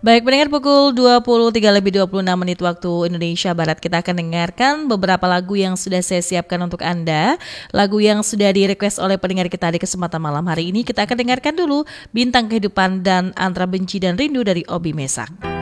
Baik, pendengar, pukul 23:26 waktu Indonesia Barat. Kita akan dengarkan beberapa lagu yang sudah saya siapkan untuk Anda. Lagu yang sudah di-request oleh pendengar kita di kesempatan malam hari ini. Kita akan dengarkan dulu Bintang Kehidupan dan Antara Benci dan Rindu dari Obi Mesak.